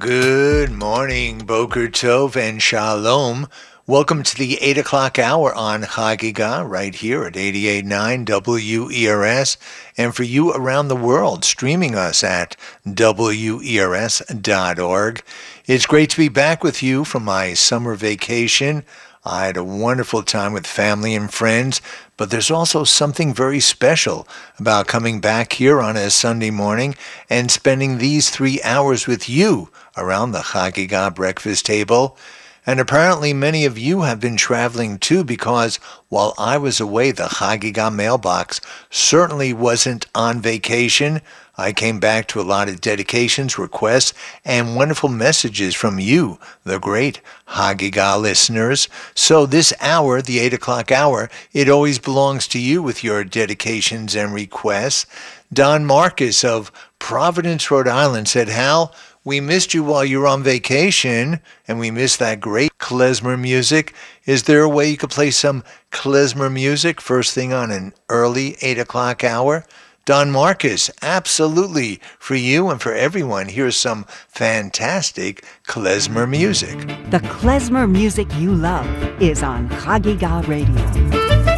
Good morning, Boker Tov and Shalom. Welcome to the 8 o'clock hour on Chagiga, right here at 88.9 WERS, and for you around the world, streaming us at WERS.org. It's great to be back with you from my summer vacation. I had a wonderful time with family and friends, but there's also something very special about coming back here on a Sunday morning and spending these 3 hours with you around the Chagiga breakfast table. And apparently many of you have been traveling too, because while I was away, the Chagiga mailbox certainly wasn't on vacation. I came back to a lot of dedications, requests, and wonderful messages from you, the great Chagiga listeners. So this hour, the 8 o'clock hour, it always belongs to you with your dedications and requests. Don Marcus of Providence, Rhode Island said, Hal, we missed you while you were on vacation, and we missed that great klezmer music. Is there a way you could play some klezmer music first thing on an early 8 o'clock hour? Don Marcus, absolutely. For you and for everyone, here's some fantastic klezmer music. The klezmer music you love is on Chagiga Radio.